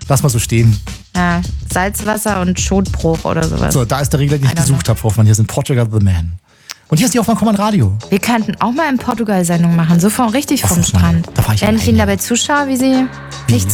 Lass mal so stehen. Ja, Salzwasser und Schotbruch oder sowas. So, da ist der Regler, den ich gesucht habe, Frau Hoffmann. Hier sind Portugal the Man. Und hier ist die Hoffmann Kommand Radio. Wir könnten auch mal in Portugal Sendung machen, so richtig vom Hoffmann, Strand. da war ich Wenn ich Ihnen dabei zuschaue, wie Sie nichts